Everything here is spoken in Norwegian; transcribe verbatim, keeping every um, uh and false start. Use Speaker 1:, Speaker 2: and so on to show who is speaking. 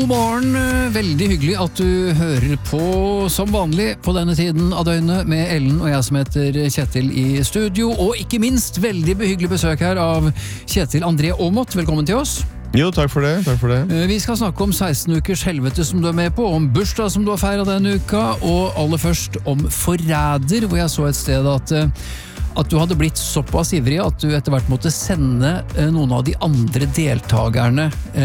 Speaker 1: God morgen, veldig hyggelig at du hører på som vanlig på denne tiden av døgnet med Ellen og jeg som heter Kjetil i studio, og ikke minst veldig behyggelig besøk her av Kjetil André Aamodt. Velkommen til oss.
Speaker 2: Jo, takk for det, takk for det.
Speaker 1: Vi skal snakke om seksten ukers helvete som du er med på, om bursdag som du har feiret denne uka, og aller først om forræder, hvor jeg så et sted at at du hadde blitt såpass ivrig at du etter hvert måtte sende noen av de andre deltagerne